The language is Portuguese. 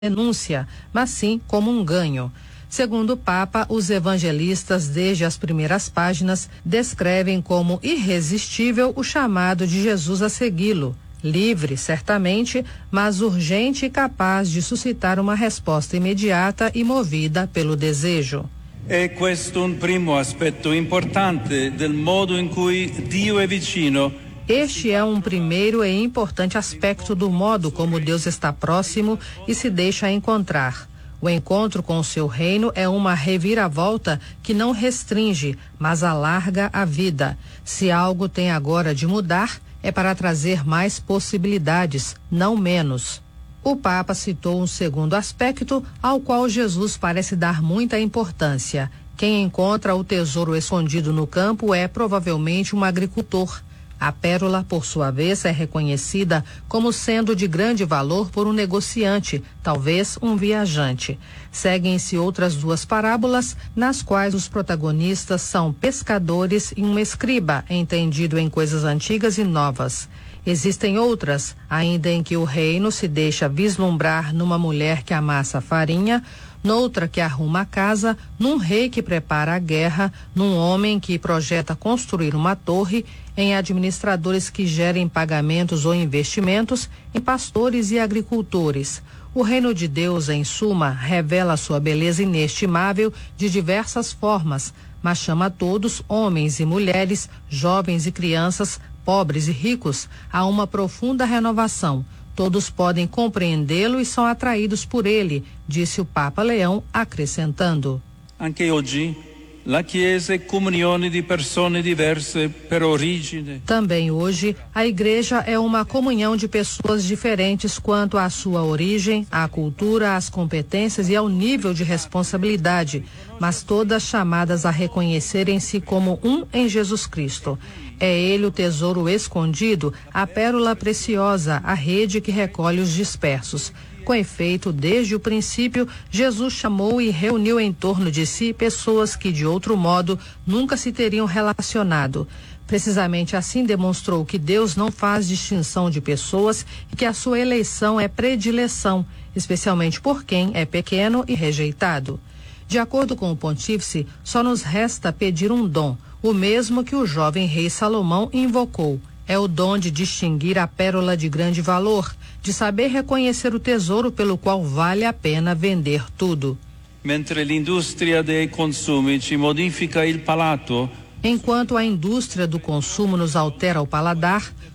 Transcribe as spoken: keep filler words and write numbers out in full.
denúncia, mas sim como um ganho. Segundo o Papa, os evangelistas, desde as primeiras páginas, descrevem como irresistível o chamado de Jesus a segui-lo. Livre, certamente, mas urgente e capaz de suscitar uma resposta imediata e movida pelo desejo. É questo un primo aspetto importante del modo in cui Dio è vicino. Este é um primeiro e importante aspecto do modo como Deus está próximo e se deixa encontrar. O encontro com o seu reino é uma reviravolta que não restringe, mas alarga a vida. Se algo tem agora de mudar, é para trazer mais possibilidades, não menos. O Papa citou um segundo aspecto ao qual Jesus parece dar muita importância. Quem encontra o tesouro escondido no campo é provavelmente um agricultor. A pérola, por sua vez, é reconhecida como sendo de grande valor por um negociante, talvez um viajante. Seguem-se outras duas parábolas, nas quais os protagonistas são pescadores e um escriba, entendido em coisas antigas e novas. Existem outras, ainda em que o reino se deixa vislumbrar numa mulher que amassa farinha, noutra que arruma a casa, num rei que prepara a guerra, num homem que projeta construir uma torre, em administradores que gerem pagamentos ou investimentos, em pastores e agricultores. O reino de Deus, em suma, revela sua beleza inestimável de diversas formas, mas chama a todos, homens e mulheres, jovens e crianças, pobres e ricos, a uma profunda renovação. Todos podem compreendê-lo e são atraídos por ele, disse o Papa Leão, acrescentando. Anche oggi la Chiesa è comunione di persone diverse per origine. Também hoje, a Igreja é uma comunhão de pessoas diferentes quanto à sua origem, à cultura, às competências e ao nível de responsabilidade, mas todas chamadas a reconhecerem-se como um em Jesus Cristo. É ele o tesouro escondido, a pérola preciosa, a rede que recolhe os dispersos. Com efeito, desde o princípio, Jesus chamou e reuniu em torno de si pessoas que, de outro modo, nunca se teriam relacionado. Precisamente assim demonstrou que Deus não faz distinção de pessoas e que a sua eleição é predileção, especialmente por quem é pequeno e rejeitado. De acordo com o pontífice, só nos resta pedir um dom, o mesmo que o jovem rei Salomão invocou. É o dom de distinguir a pérola de grande valor, de saber reconhecer o tesouro pelo qual vale a pena vender tudo. Mentre l'industria dei consumi ci modifica il palato, enquanto a indústria do consumo nos altera o paladar,